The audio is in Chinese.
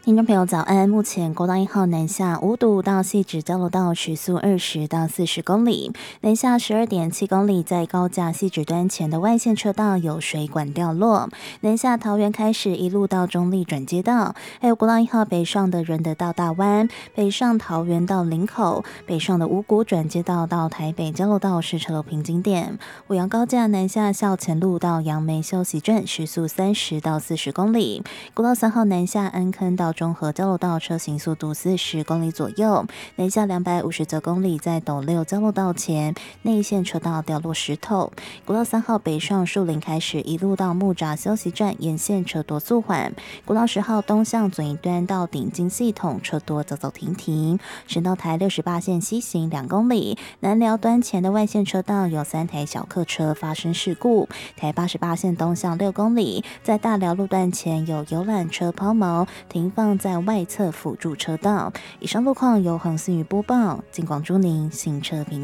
听众朋友早安，目前国道1号南下五堵到汐止交流道时速20到40公里，南下12.7公里，在高架汐止端前的外线车道有水管掉落，南下桃园开始一路到中立转接道，还有国道1号北上的仁德到大湾，北上桃园到林口，北上的五股转接道到台北交流道是车流瓶颈点，五羊高架南下校前路到杨梅休息站时速30到40公里，国道3号南下安坑到中和交流道车行速度40公里左右，南下259公里，在斗六交流道前内线车道掉落石头。国道3号北上树林开始一路到木栅休息站，沿线车多速缓。国道10号东向左一端到顶金系统车多走走停停。省道台68线西行2公里，南寮端前的外线车道有3台小客车发生事故。台88线东向6公里，在大寮路段前有游览车抛锚停放在外侧辅助车道。以上路况由黄思瑜播报，金广祝您行车平安。